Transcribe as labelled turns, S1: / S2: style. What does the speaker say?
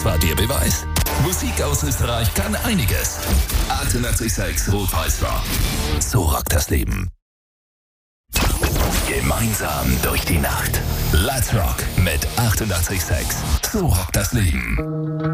S1: Das war der Beweis. Musik aus Österreich kann einiges. 88,6 Rot-Weiß Rock. So rockt das Leben. Gemeinsam durch die Nacht. Let's Rock mit 88,6. So rockt das Leben.